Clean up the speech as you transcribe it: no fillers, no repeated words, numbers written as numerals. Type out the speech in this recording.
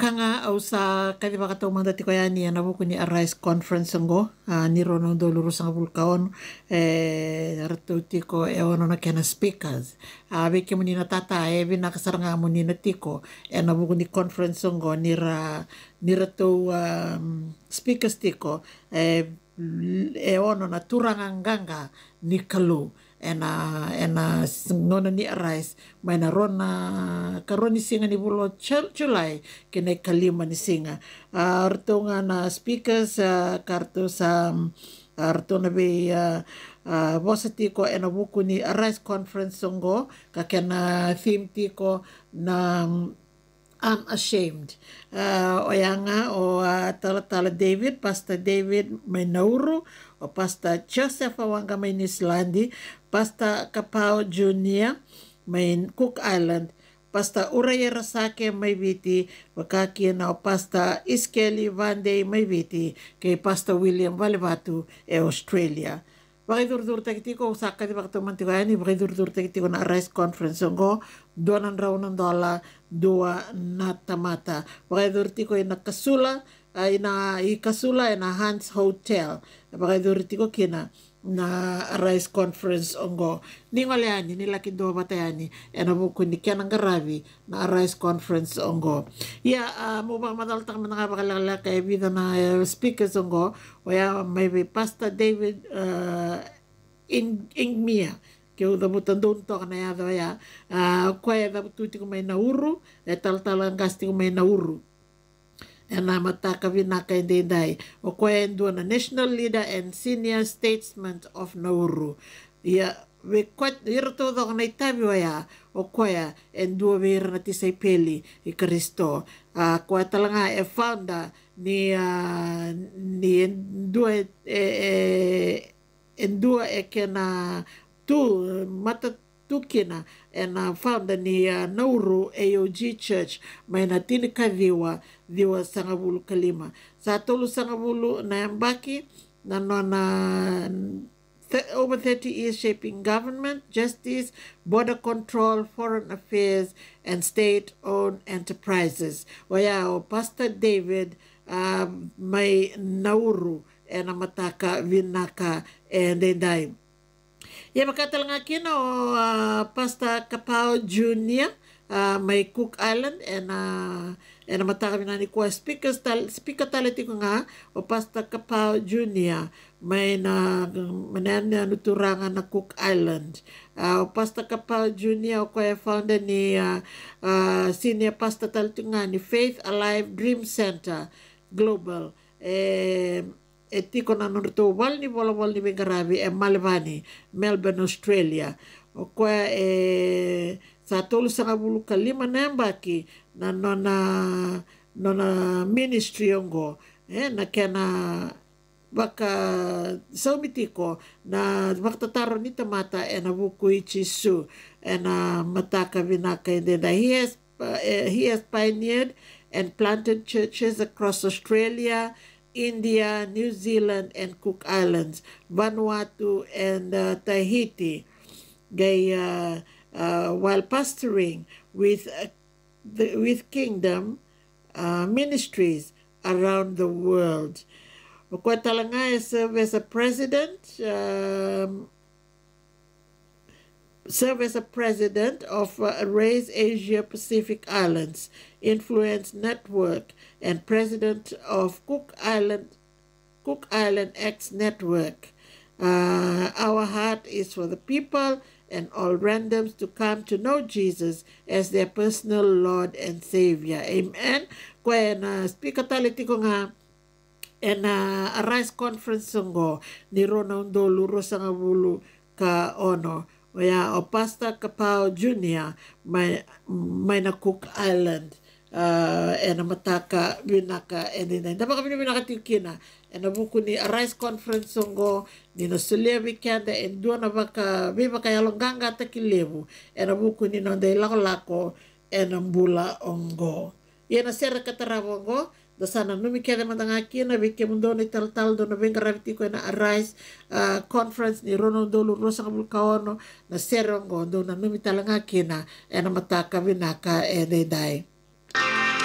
Makanga au sa kadi makatau manda tiko yani ana buku ni Arise Conference ngo ni rono do luru sanga bulkaon ratu tiko ono na kena speakers beke muni na tata vina kasaranga muni na tiko ana buku ni conference ngo ni ratu speakers tiko ono na turanga nganga ni kalu ena ngona ni Arise maina rona karoni singa ni bulo July kene kalima ni singa artonga na speakers kartu sa artona be bosa tiko ena buku ni Arise Conference ngo kakena theme tiko na I'm ashamed. Oyanga o tala David, Pastor David Mainauru, o Pastor Joseph Awanga main Islandi, Pastor Kapau Junior main Cook Island, Pastor Uraya Rasake may viti, wakaki na o Pastor Iskeli Vande may viti, kay Pastor William Valivatu Australia. Bakidur-dur tagitiko usaka di bakatuman tiko yani bakidur-dur tagitiko na Arise Conference ngo $200 dua natamata bakidur tiko ina kasula ina ikasula ina Hans Hotel bakidur tiko kina na Arise Conference ngo ningoliani nilaki do batayani ena buku ni kena ngaravi na Arise Conference ngo ya mo ba madal tak mga bakalala kay vida na speakers ngo ya maybe Pastor David Ingmia que o da botandon to na ya ya kwaya da tuti ko may nauru tal-talang gasti ko may nauru na mataka vinaka inday o kwendo na national leader and senior statesman of Nauru ya we kwat irto do na itabi ya o kwaya endo ver na tisay peli i Kristo kwa talanga founder ni endua kena tu mata tukina and founder ni Nauru AOG Church may natin kadiwa diwa sangabulu kalima sa tolu sangabulu na yambaki na over 30 years shaping government, justice, border control, foreign affairs, and state-owned enterprises. Waya o Pastor David may Nauru and amataka vinaka and then ya makatal nga kino Pastor Kapau Junior may Cook Island and mataka ni ko speaker talenti ko nga o Pastor Kapau Junior may nuturangan na Cook Island o Pastor Kapau Junior ko founder ni senior pastor talenti nga ni Faith Alive Dream Center Global etiko na nurto wal ni Bengarabi Malvani Melbourne Australia o kwa sa tolu sa kabulu kalima na yambaki na nona ministry ngo na kena baka saumitiko na baktataro ni tamata na buku ichisu na mataka vinaka and then he has pioneered and planted churches across Australia, India, New Zealand, and Cook Islands, Vanuatu, and Tahiti. While pastoring with Kingdom ministries around the world. Talanga served as a president of Raise Asia Pacific Islands Influence Network and president of Cook Island X Network. Our heart is for the people and all randoms to come to know Jesus as their personal Lord and Savior. Amen. Kaya speaker taliti ko nga Arise Conference ngo ni Ronong Dolu Rosanga Bulu ka ono. Kaya o Pastor Kapau Junior may na Cook Island mataka binaka and then dapat kami binakatikina and buku ni Arise Conference ngo ni nasulia weekend and doon na baka yalong ganga takilebu and buku ni nonday lako and bula ongo yan na sera katarabo ngo dasana numikeda mandangaki na bike mundo ni tal do na bengaraviti ko na Arise Conference ni Ronald Dolu Rosa Kabulkaono na sera ngo do na numitalangaki na and mataka binaka and dai